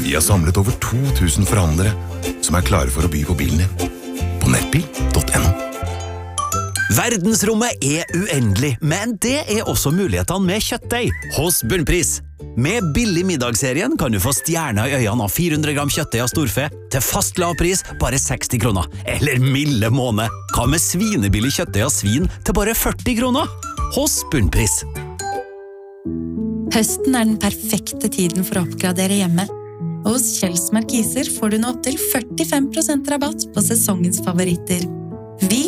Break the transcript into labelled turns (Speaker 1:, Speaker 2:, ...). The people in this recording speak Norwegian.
Speaker 1: Vi har samlet over 2000 forhandlere som klare for å by på bilen din. På nettbil.no.
Speaker 2: Verdensrommet uendelig, men det også mulighetene med kjøttdeig hos Bunnpris. Med billig middagsserien kan du få stjerner i øynene av 400 gram kjøttdeig av storfe til fast lav pris bare 60 kroner. Eller milde måned. Hva med svinebillig kjøttdeig av svin til bare 40 kroner? Hos Bunnpris.
Speaker 3: Høsten den perfekte tiden for å oppgradere hjemme. Hos Kjells Markiser får du nå opp til 45% rabatt på sesongens favoritter. Vi